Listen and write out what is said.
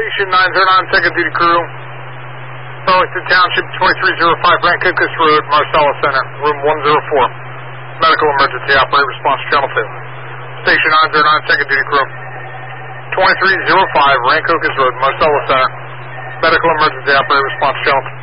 Station 909, second duty crew. Burlington Township, 2305 Rancocas Road, Marcella Center, room 104. Medical emergency operator response channel 2. Station 909, second duty crew. 2305 Rancocas Road, Marcella Center. Medical emergency operator response channel 2.